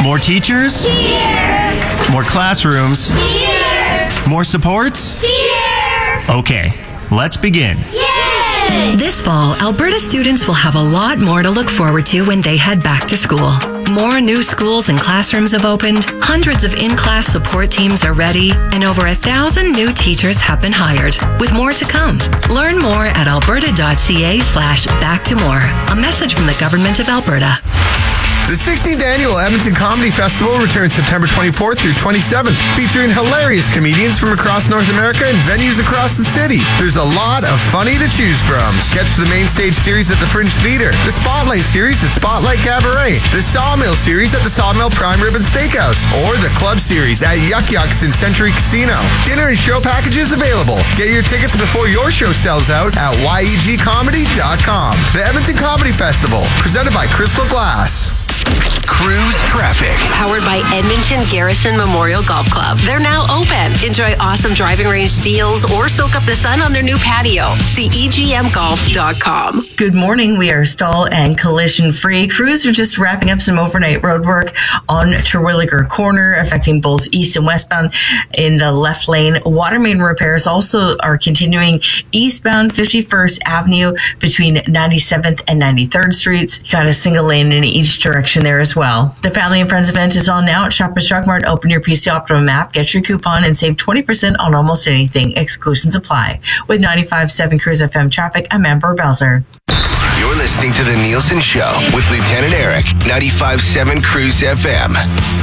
More teachers? Here! More classrooms? Here! More supports? Here! Okay, let's begin. Yay! This fall, Alberta students will have a lot more to look forward to when they head back to school. More new schools and classrooms have opened, hundreds of in-class support teams are ready, and over 1,000 new teachers have been hired, with more to come. Learn more at alberta.ca/backtomore. A message from the Government of Alberta. The 16th Annual Edmonton Comedy Festival returns September 24th through 27th, featuring hilarious comedians from across North America and venues across the city. There's a lot of funny to choose from. Catch the main stage series at the Fringe Theatre, the Spotlight series at Spotlight Cabaret, the Sawmill series at the Sawmill Prime Rib and Steakhouse, or the Club series at Yuck Yucks in Century Casino. Dinner and show packages available. Get your tickets before your show sells out at yegcomedy.com. The Edmonton Comedy Festival, presented by Crystal Glass. Cruise traffic. Powered by Edmonton Garrison Memorial Golf Club. They're now open. Enjoy awesome driving range deals or soak up the sun on their new patio. See egmgolf.com. Good morning. We are stall and collision free. Crews are just wrapping up some overnight road work on Terwilliger Corner, affecting both east and westbound in the left lane. Water main repairs also are continuing eastbound 51st Avenue between 97th and 93rd Streets. Got a single lane in each direction there as well. The Family and Friends event is on now at Shoppers Drug Mart. Open your PC Optimum app, get your coupon, and save 20% on almost anything. Exclusions apply. With 95.7 Cruise FM traffic, I'm Amber Belzer. You're listening to The Nielsen Show with Lieutenant Eric, 95.7 Cruise FM.